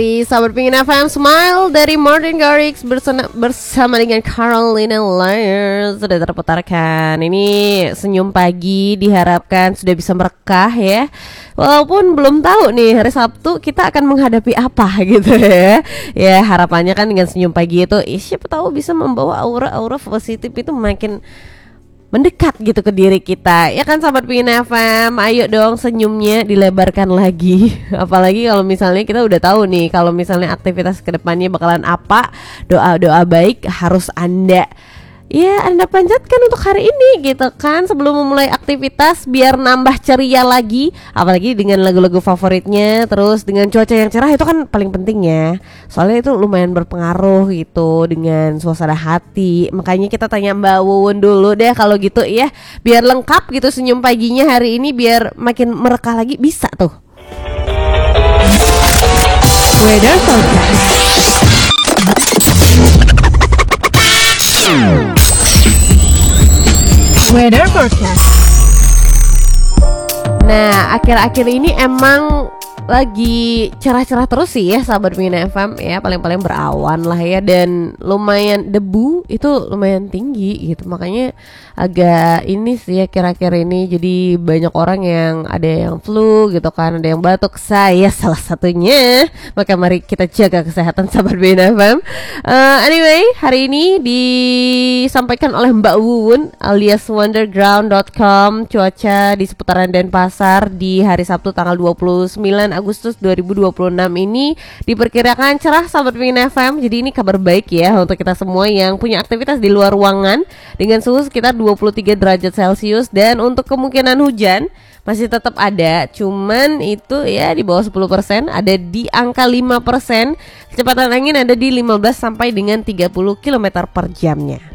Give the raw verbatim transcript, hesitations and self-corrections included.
Di Sahabat Pingin F M Smile dari Martin Garrix bersama, bersama dengan Carolina Lyre sudah terputarkan. Ini senyum pagi diharapkan sudah bisa merekah ya. Walaupun belum tahu nih hari Sabtu kita akan menghadapi apa gitu ya. Ya harapannya kan dengan senyum pagi itu eh, siapa tahu bisa membawa aura-aura positif itu makin mendekat gitu ke diri kita. Ya kan Sahabat Pingin F M, ayo dong senyumnya dilebarkan lagi. Apalagi kalau misalnya kita udah tahu nih kalau misalnya aktivitas kedepannya bakalan apa, doa-doa baik harus Anda ya Anda panjatkan untuk hari ini gitu kan, sebelum memulai aktivitas biar nambah ceria lagi. Apalagi dengan lagu-lagu favoritnya, terus dengan cuaca yang cerah itu kan paling penting ya. Soalnya itu lumayan berpengaruh gitu dengan suasana hati. Makanya kita tanya Mbak Wuwun dulu deh kalau gitu ya, biar lengkap gitu senyum paginya hari ini, biar makin merekah lagi. Bisa tuh Weather Forecast. Weather Forecast. Nah, akhir-akhir ini emang lagi cerah-cerah terus sih ya Sahabat Pingin F M ya, paling-paling berawan lah ya, dan lumayan debu itu lumayan tinggi gitu. Makanya agak ini sih ya kira-kira ini, jadi banyak orang yang ada yang flu gitu kan, ada yang batuk, saya salah satunya. Maka mari kita jaga kesehatan Sahabat Pingin F M. uh, Anyway, hari ini disampaikan oleh Mbak Wuwun alias wonderground dot com cuaca di seputaran Denpasar di hari Sabtu tanggal dua puluh sembilan Agustus dua ribu dua puluh enam ini diperkirakan cerah Sahabat Pingin F M. Jadi ini kabar baik ya untuk kita semua yang punya aktivitas di luar ruangan dengan suhu sekitar dua puluh tiga derajat Celcius. Dan untuk kemungkinan hujan masih tetap ada, cuman itu ya di bawah sepuluh persen, ada di angka lima persen. Kecepatan angin ada di lima belas sampai dengan tiga puluh kilometer per jamnya.